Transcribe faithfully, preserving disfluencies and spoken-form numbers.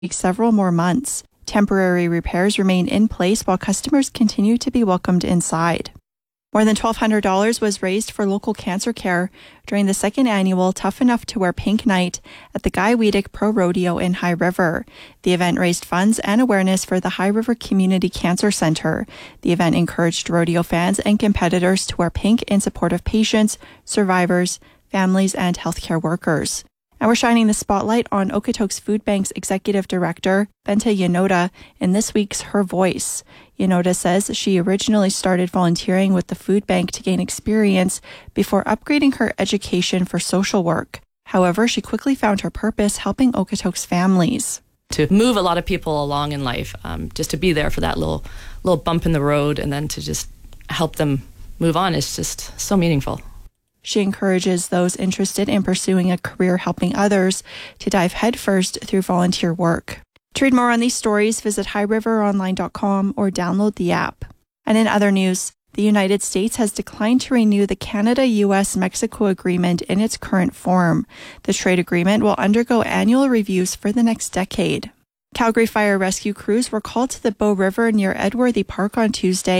several more months. Temporary repairs remain in place while customers continue to be welcomed inside. More than twelve hundred dollars was raised for local cancer care during the second annual Tough Enough to Wear Pink Night at the Guy Weedick Pro Rodeo in High River. The event raised funds and awareness for the High River Community Cancer Center. The event encouraged rodeo fans and competitors to wear pink in support of patients, survivors, families, and healthcare workers. And we're shining the spotlight on Okotoks Food Bank's Executive Director, Benta Yanoda, in this week's Her Voice. Yanoda says she originally started volunteering with the food bank to gain experience before upgrading her education for social work. However, she quickly found her purpose helping Okotoks families. To move a lot of people along in life, um, just to be there for that little, little bump in the road and then to just help them move on is just so meaningful. She encourages those interested in pursuing a career helping others to dive headfirst through volunteer work. To read more on these stories, visit high river online dot com or download the app. And in other news, the United States has declined to renew the Canada-U S Mexico agreement in its current form. The trade agreement will undergo annual reviews for the next decade. Calgary fire rescue crews were called to the Bow River near Edworthy Park on Tuesday